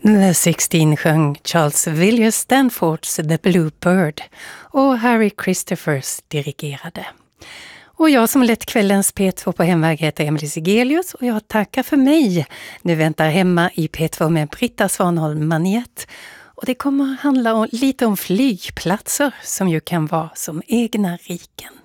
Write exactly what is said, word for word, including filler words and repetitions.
The Sixteen sjöng Charles Villiers Stanfords The Blue Bird och Harry Christophers dirigerade. Och jag som lett kvällens P två på hemväg heter Emily Sigelius och jag tackar för mig. Nu väntar hemma i P två med Britta Svanholm Maniet. Och det kommer att handla om, lite om flygplatser som ju kan vara som egna riken.